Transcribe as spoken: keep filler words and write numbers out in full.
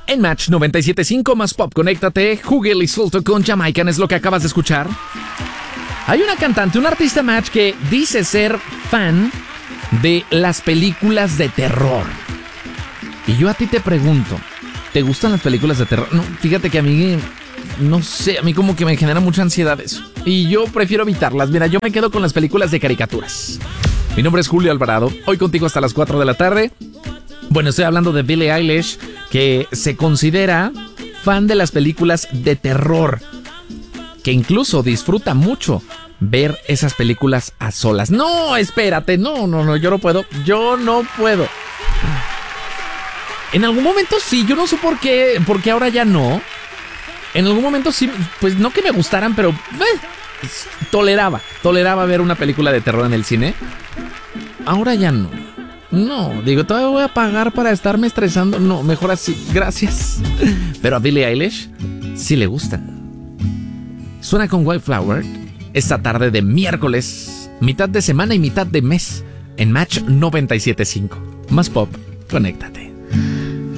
En Match noventa y siete punto cinco más pop, conéctate. Jugel y Sulto con Jamaican es lo que acabas de escuchar. Hay una cantante, un artista Match que dice ser fan de las películas de terror. Y yo a ti te pregunto, ¿te gustan las películas de terror? No, fíjate que a mí, no sé, a mí como que me genera mucha ansiedad eso. Y yo prefiero evitarlas. Mira, yo me quedo con las películas de caricaturas. Mi nombre es Julio Alvarado, hoy contigo hasta las cuatro de la tarde. Bueno, estoy hablando de Billie Eilish, que se considera fan de las películas de terror, que incluso disfruta mucho ver esas películas a solas. No, espérate, no, no, no, yo no puedo, yo no puedo. En algún momento sí, yo no sé por qué, porque ahora ya no. En algún momento sí, pues no que me gustaran, pero eh, toleraba, toleraba ver una película de terror en el cine. Ahora ya no. No, digo, todavía voy a pagar para estarme estresando. No, mejor así, gracias. Pero a Billie Eilish sí le gustan. Suena con Wildflower esta tarde de miércoles, mitad de semana y mitad de mes, en Match noventa y siete punto cinco. Más pop, conéctate.